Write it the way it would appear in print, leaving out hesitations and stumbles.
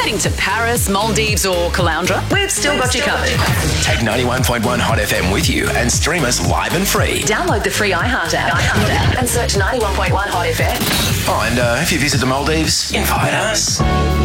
Heading to Paris, Maldives or Caloundra? We've still got you covered. Take 91.1 Hot FM with you and stream us live and free. Download the free iHeart app and search 91.1 Hot FM. Oh, and if you visit the Maldives, invite us.